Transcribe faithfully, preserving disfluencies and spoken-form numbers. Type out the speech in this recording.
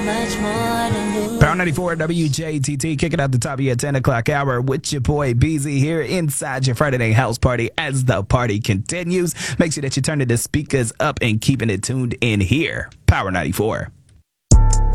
much more to lose. Power ninety-four W J T T kicking out the top of your ten o'clock hour with your boy B Z here inside your Friday night house party as the party continues. Make sure that you turn the speakers up and keeping it tuned in here. Power ninety-four.